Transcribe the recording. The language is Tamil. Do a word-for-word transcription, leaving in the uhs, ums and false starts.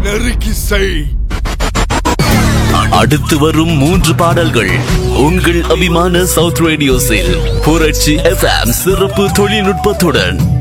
நெருக்கி செய். அடுத்து வரும் மூன்று பாடல்கள் உங்கள் அபிமான சவுத் ரேடியோஸில் புரட்சி எஃப்எம் சிறப்பு தொழில்நுட்பத்துடன்